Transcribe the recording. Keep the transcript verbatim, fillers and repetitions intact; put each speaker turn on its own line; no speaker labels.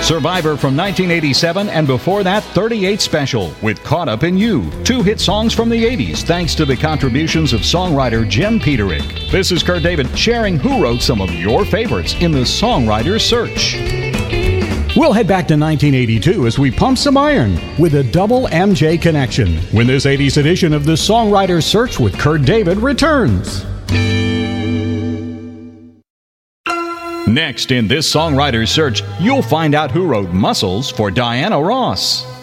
Survivor from nineteen eighty-seven, and before that, thirty-eight Special with Caught Up in You. Two hit songs from the eighties, thanks to the contributions of songwriter Jim Peterick. This is Kurt David sharing who wrote some of your favorites in the Songwriter's Search.
We'll head back to nineteen eighty-two as we pump some iron with a double M J connection when this eighties edition of the Songwriter's Search with Kurt David returns.
Next in this Songwriter's Search, you'll find out who wrote Muscles for Diana Ross.